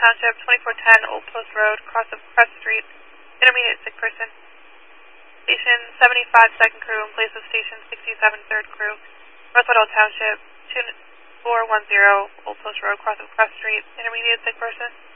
Township, 2410 Old Post Road, cross of Crest Street, intermediate sick person. Station 75 second crew in place of Station 67 third crew, North Whitehall Township, 2410 Old Post Road, cross of Crest Street, intermediate sick person.